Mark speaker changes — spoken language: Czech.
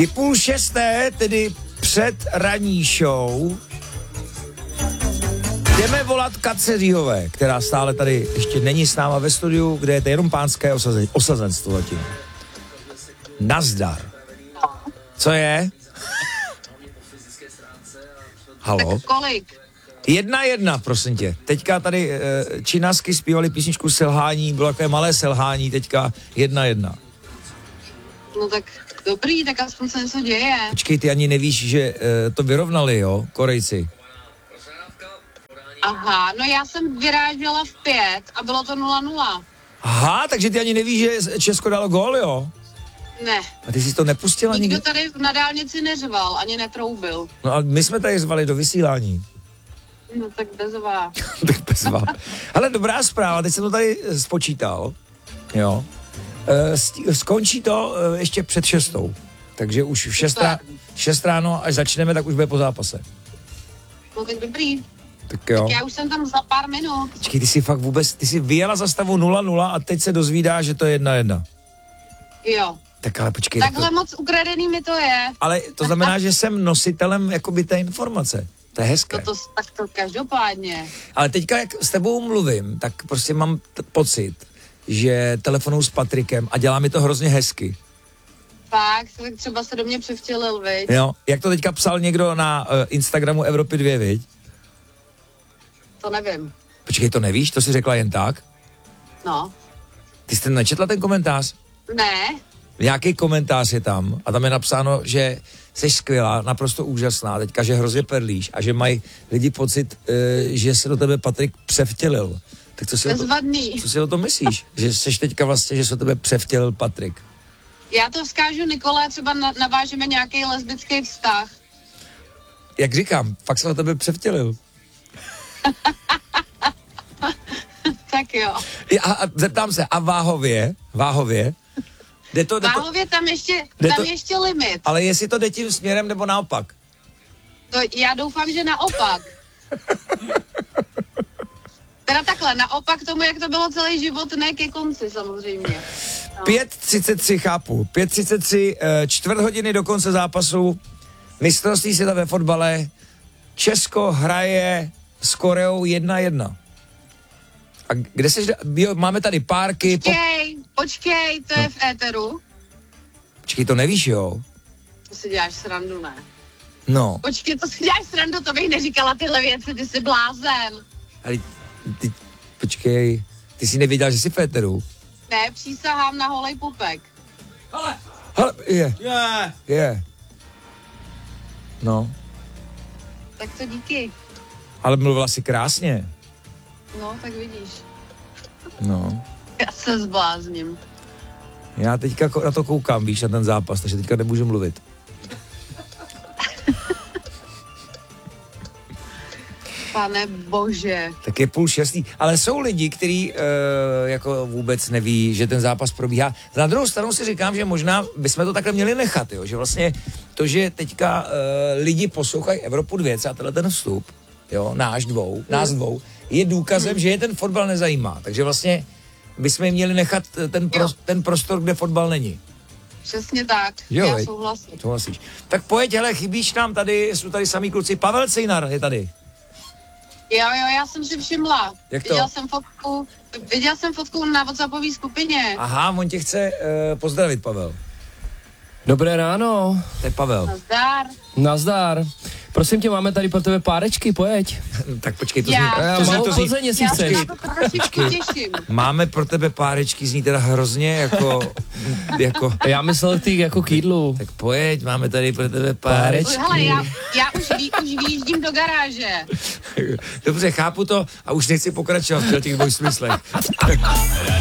Speaker 1: Je 5:30, tedy před ranní show. Jdeme volat Katce Říhové, která stále tady ještě není s náma ve studiu, kde je to jenom pánské osazenstvo zatím. Nazdar. Co je? Halo?
Speaker 2: Tak kolik?
Speaker 1: 1:1, prosím tě. Teďka tady činasky zpívali písničku Selhání, bylo takové malé selhání, teďka 1:1.
Speaker 2: No tak dobrý, tak aspoň se něco děje.
Speaker 1: Počkej, ty ani nevíš, že to vyrovnali, jo, Korejci.
Speaker 2: Aha, no já jsem vyrážela v 5 a bylo to 0-0.
Speaker 1: Aha, takže ty ani nevíš, že Česko dalo gól, jo?
Speaker 2: Ne.
Speaker 1: A ty jsi to nepustila nikdy?
Speaker 2: Nikdo tady na dálnici neřval, ani netroubil.
Speaker 1: No a my jsme tady zvali do vysílání.
Speaker 2: No tak bezvá.
Speaker 1: Tak bezva. Ale dobrá zpráva, teď jsem to tady spočítal, jo. Skončí to ještě před 6. Takže už v 6 ráno, až začneme, tak už bude po zápase.
Speaker 2: No tak dobrý.
Speaker 1: Tak jo.
Speaker 2: Tak já už jsem tam za pár minut.
Speaker 1: Počkej, ty jsi fakt vůbec, ty jsi vyjela za stavu 0-0 a teď se dozvídá, že to je 1:1.
Speaker 2: Jo.
Speaker 1: Tak ale počkej.
Speaker 2: Takhle moc ukradený mi to je.
Speaker 1: Ale to znamená, že jsem nositelem jakoby té informace. To je hezké.
Speaker 2: Tak to každopádně.
Speaker 1: Ale teďka, jak s tebou mluvím, tak prostě mám pocit, že telefonuju s Patrikem a dělá mi to hrozně hezky.
Speaker 2: Fakt, tak třeba se do mě převtělil, viď?
Speaker 1: Jo, jak to teďka psal někdo na Instagramu Evropy 2, viď?
Speaker 2: To nevím.
Speaker 1: Počkej, to nevíš? To jsi řekla jen tak?
Speaker 2: No.
Speaker 1: Ty jste nečetla ten komentář?
Speaker 2: Ne.
Speaker 1: Nějaký komentář je tam a tam je napsáno, že jsi skvělá, naprosto úžasná, teďka, že hrozně perlíš a že mají lidi pocit, že se do tebe Patrik převtělil. Tak co si o tom myslíš? Že jsi teďka vlastně, že se do tebe převtělil Patrik?
Speaker 2: Já to vzkážu Nikole, třeba navážeme nějaký lesbický vztah.
Speaker 1: Jak říkám, fakt se do tebe převtělil.
Speaker 2: Tak jo.
Speaker 1: A zeptám se, a Váhově?
Speaker 2: Váhově tam ještě limit.
Speaker 1: Ale jestli to jde tím směrem nebo naopak?
Speaker 2: To já doufám, že naopak. Teda takhle, naopak tomu, jak to bylo celý život, ne ke konci samozřejmě. No.
Speaker 1: 5:33 chápu. 5:33, čtvrt hodiny do konce zápasu. Mistrovství světa ve fotbale. Česko hraje s Koreou 1:1. A kde seš? Máme tady párky.
Speaker 2: Počkej, to je v éteru.
Speaker 1: Počkej, to nevíš, jo?
Speaker 2: To si děláš srandu, ne?
Speaker 1: No.
Speaker 2: Počkej, to si děláš srandu, to bych neříkala tyhle věci, ty jsi blázen.
Speaker 1: Ale počkej, ty jsi nevěděl, že jsi v éteru?
Speaker 2: Ne, přísahám na holej pupek.
Speaker 1: Hele, je. No.
Speaker 2: Tak to díky.
Speaker 1: Ale mluvila jsi krásně.
Speaker 2: No, tak vidíš.
Speaker 1: No.
Speaker 2: Já se zblázním.
Speaker 1: Já teďka na to koukám, víš, na ten zápas, takže teďka nemůžu mluvit.
Speaker 2: Pane bože.
Speaker 1: Tak je 5:30, ale jsou lidi, kteří jako vůbec neví, že ten zápas probíhá. Na druhou stranu si říkám, že možná bychom to takhle měli nechat, jo? Že vlastně to, že teďka lidi poslouchají Evropu 2 a tenhle ten vstup, jo, nás dvou, je důkazem, že je ten fotbal nezajímá. Takže vlastně bychom jim měli nechat ten prostor, kde fotbal není.
Speaker 2: Přesně tak,
Speaker 1: jo,
Speaker 2: já souhlasím.
Speaker 1: Souhlasíš. Tak pojď, hele, chybíš nám tady, jsou tady samý kluci. Pavel Cejnar je tady.
Speaker 2: Jo, já jsem si všimla.
Speaker 1: Jak to?
Speaker 2: Viděl jsem fotku na WhatsAppové skupině.
Speaker 1: Aha, on tě chce pozdravit, Pavel.
Speaker 3: Dobré ráno.
Speaker 1: To je Pavel.
Speaker 2: Nazdar.
Speaker 3: Nazdar. Prosím tě, máme tady pro tebe párečky, pojď.
Speaker 1: Tak počkej, to
Speaker 3: malou Plzeň, jestli chceš.
Speaker 2: Já se na to trošičku těším.
Speaker 1: Máme pro tebe párečky, zní teda hrozně jako...
Speaker 3: Já myslel ty jako k jídlu.
Speaker 1: Tak pojď, máme tady pro tebe párečky.
Speaker 2: Hele, já už vyjíždím do garáže.
Speaker 1: Dobře, chápu to a už nechci pokračovat v těch dvou smyslech.